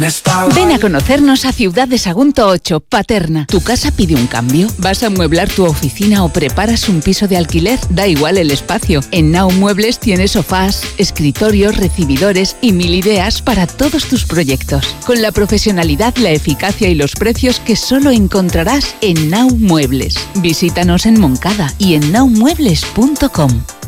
Ven a conocernos a Ciudad de Sagunto 8, Paterna. ¿Tu casa pide un cambio? ¿Vas a amueblar tu oficina o preparas un piso de alquiler? Da igual el espacio. En Now Muebles tienes sofás, escritorios, recibidores y 1000 ideas para todos tus proyectos. Con la profesionalidad, la eficacia y los precios que solo encontrarás en Now Muebles. Visítanos en Moncada y en nowmuebles.com.